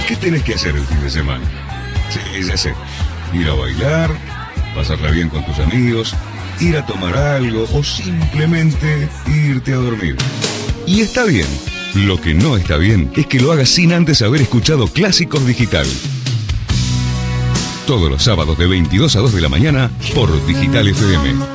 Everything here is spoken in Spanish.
¿Qué tenés que hacer el fin de semana? Sí, ya sé. Ir a bailar, pasarla bien con tus amigos, ir a tomar algo o simplemente irte a dormir. Y está bien. Lo que no está bien es que lo hagas sin antes haber escuchado Clásicos Digital. Todos los sábados de 22 a 2 de la mañana por Digital FM.